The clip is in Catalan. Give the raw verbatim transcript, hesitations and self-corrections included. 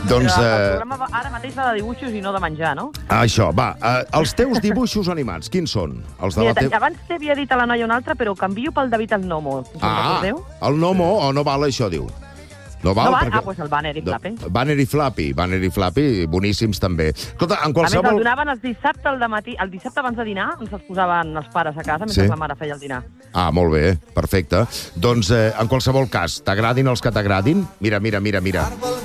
Doncs, Però el eh, programa va- ara mateix va de dibuixos i no de menjar, no? Això, va. Eh, els teus dibuixos animats, quins són? Els de Mira, la teva... abans t'havia dit a la noia una altra, però canvio pel David el Nomo. Us en Ah, recordeu? el Nomo, o no val això, diu? No val, No val? perquè... Ah, doncs el Banner i Flappy. Banner i Flappy, Banner i Flappy, boníssims també. Escolta, en A més, el qualsevol... donaven els dissabte al matí. El dissabte abans de dinar ens els posaven els pares a casa mentre Sí? la mare feia el dinar. Ah, molt bé, perfecte. Doncs, eh, en qualsevol cas, t'agradin els que t'agradin? Mira, mira, mira, mira.